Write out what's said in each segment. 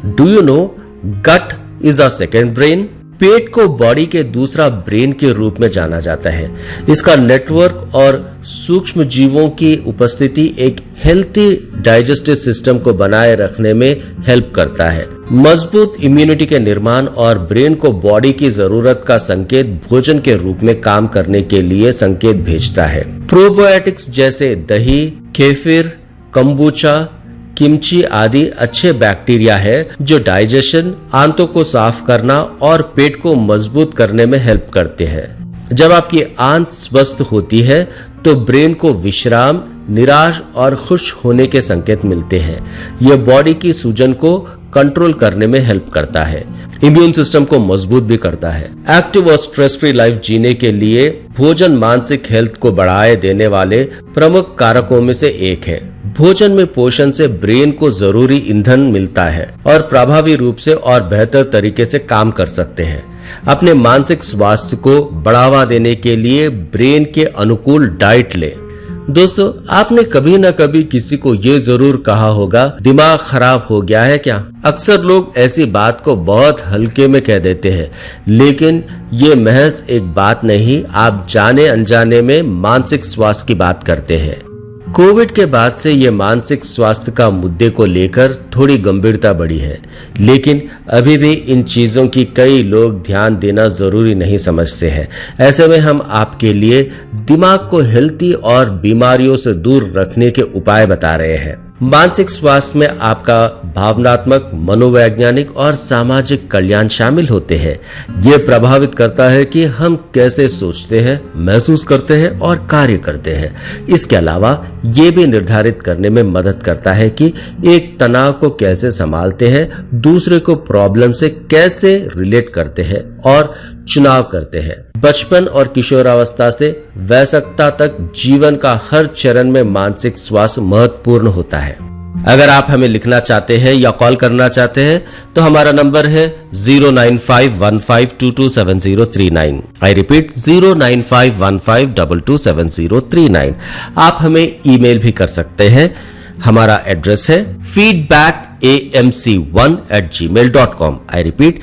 Do you know gut is a second brain? पेट को body के दूसरा ब्रेन के रूप में जाना जाता है। इसका नेटवर्क और सूक्ष्म जीवों की उपस्थिति एक हेल्थी डाइजेस्टिव सिस्टम को बनाए रखने में हेल्प करता है, मजबूत इम्यूनिटी के निर्माण और ब्रेन को बॉडी की जरूरत का संकेत भोजन के रूप में काम करने के लिए संकेत भेजता है। प्रोबायोटिक्स जैसे दही, केफिर, कंबूचा, किमची आदि अच्छे बैक्टीरिया है जो डाइजेशन, आंतों को साफ करना और पेट को मजबूत करने में हेल्प करते हैं। जब आपकी आंत स्वस्थ होती है तो ब्रेन को विश्राम, निराश और खुश होने के संकेत मिलते हैं। यह बॉडी की सूजन को कंट्रोल करने में हेल्प करता है, इम्यून सिस्टम को मजबूत भी करता है। एक्टिव और स्ट्रेस फ्री लाइफ जीने के लिए भोजन मानसिक हेल्थ को बढ़ाए देने वाले प्रमुख कारकों में से एक है। भोजन में पोषण से ब्रेन को जरूरी ईंधन मिलता है और प्रभावी रूप से और बेहतर तरीके से काम कर सकते हैं। अपने मानसिक स्वास्थ्य को बढ़ावा देने के लिए ब्रेन के अनुकूल डाइट लें। दोस्तों, आपने कभी न कभी किसी को ये जरूर कहा होगा, दिमाग खराब हो गया है क्या? अक्सर लोग ऐसी बात को बहुत हल्के में कह देते हैं, लेकिन ये महज एक बात नहीं, आप जाने अनजाने में मानसिक स्वास्थ्य की बात करते हैं। कोविड के बाद से ये मानसिक स्वास्थ्य का मुद्दे को लेकर थोड़ी गंभीरता बढ़ी है, लेकिन अभी भी इन चीजों की कई लोग ध्यान देना जरूरी नहीं समझते हैं। ऐसे में हम आपके लिए दिमाग को हेल्थी और बीमारियों से दूर रखने के उपाय बता रहे हैं। मानसिक स्वास्थ्य में आपका भावनात्मक, मनोवैज्ञानिक और सामाजिक कल्याण शामिल होते हैं। ये प्रभावित करता है कि हम कैसे सोचते हैं, महसूस करते हैं और कार्य करते हैं। इसके अलावा ये भी निर्धारित करने में मदद करता है कि एक तनाव को कैसे संभालते हैं, दूसरे को प्रॉब्लम से कैसे रिलेट करते हैं और चुनाव करते हैं। बचपन और किशोरावस्था से वयस्कता तक जीवन का हर चरण में मानसिक स्वास्थ्य महत्वपूर्ण होता है। अगर आप हमें लिखना चाहते हैं या कॉल करना चाहते हैं तो हमारा नंबर है 09515227039। I repeat 09515227039। आप हमें ईमेल भी कर सकते हैं। हमारा एड्रेस है feedbackamc1@gmail.com। I repeat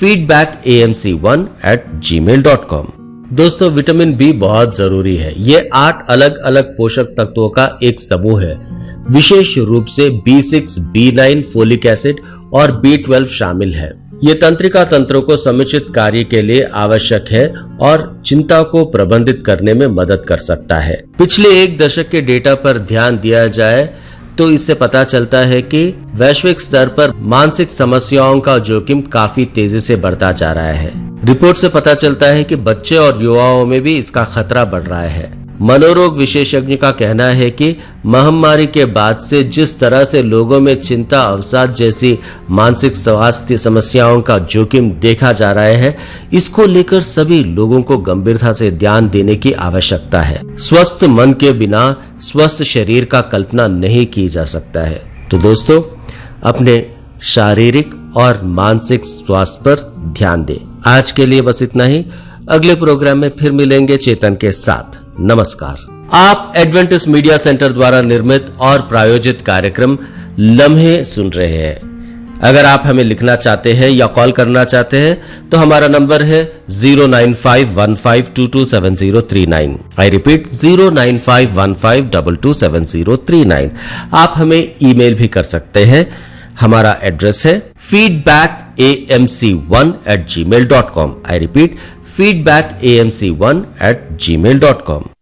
feedbackamc1@gmail.com। दोस्तों, विटामिन बी बहुत जरूरी है। ये 8 अलग अलग पोषक तत्वों का एक समूह है। विशेष रूप से B6, B9, फोलिक एसिड और B12 शामिल है। ये तंत्रिका तंत्रों को समुचित कार्य के लिए आवश्यक है और चिंता को प्रबंधित करने में मदद कर सकता है। पिछले एक दशक के डेटा पर ध्यान दिया जाए तो इससे पता चलता है कि वैश्विक स्तर पर मानसिक समस्याओं का जोखिम काफी तेजी से बढ़ता जा रहा है। रिपोर्ट से पता चलता है कि बच्चे और युवाओं में भी इसका खतरा बढ़ रहा है। मनोरोग विशेषज्ञ का कहना है कि महामारी के बाद से जिस तरह से लोगों में चिंता, अवसाद जैसी मानसिक स्वास्थ्य समस्याओं का जोखिम देखा जा रहा है, इसको लेकर सभी लोगों को गंभीरता से ध्यान देने की आवश्यकता है। स्वस्थ मन के बिना स्वस्थ शरीर का कल्पना नहीं की जा सकता है। तो दोस्तों, अपने शारीरिक और मानसिक स्वास्थ्य पर ध्यान दें। आज के लिए बस इतना ही। अगले प्रोग्राम में फिर मिलेंगे चेतन के साथ। नमस्कार। आप एडवेंटिस्ट मीडिया सेंटर द्वारा निर्मित और प्रायोजित कार्यक्रम लम्हे सुन रहे हैं। अगर आप हमें लिखना चाहते हैं या कॉल करना चाहते हैं तो हमारा नंबर है 09515227039। I repeat 09515227039। आप हमें ईमेल भी कर सकते हैं। हमारा एड्रेस है feedbackamc1@gmail.com। I repeat feedbackamc1@gmail.com।